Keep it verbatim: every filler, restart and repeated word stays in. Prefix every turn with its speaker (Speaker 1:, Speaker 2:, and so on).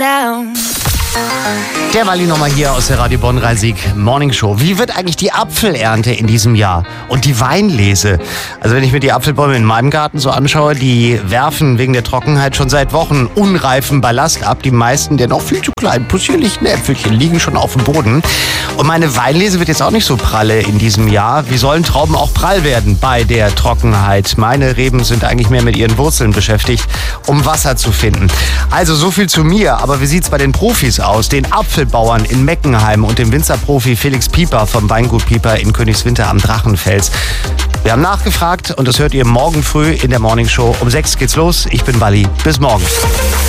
Speaker 1: down.
Speaker 2: Der Walli nochmal hier aus der Radio Bonn Rhein-Sieg Morning Show. Wie wird eigentlich die Apfelernte in diesem Jahr? Und die Weinlese? Also wenn ich mir die Apfelbäume in meinem Garten so anschaue, die werfen wegen der Trockenheit schon seit Wochen unreifen Ballast ab. Die meisten der noch viel zu kleinen, possierlichen Äpfelchen liegen schon auf dem Boden. Und meine Weinlese wird jetzt auch nicht so pralle in diesem Jahr. Wie sollen Trauben auch prall werden bei der Trockenheit? Meine Reben sind eigentlich mehr mit ihren Wurzeln beschäftigt, um Wasser zu finden. Also so viel zu mir. Aber wie sieht's bei den Profis aus? Den Apfelbauern in Meckenheim und dem Winzerprofi Felix Pieper vom Weingut Pieper in Königswinter am Drachenfels. Wir haben nachgefragt und das hört ihr morgen früh in der Morning Show. Um sechs geht's los. Ich bin Walli. Bis morgen.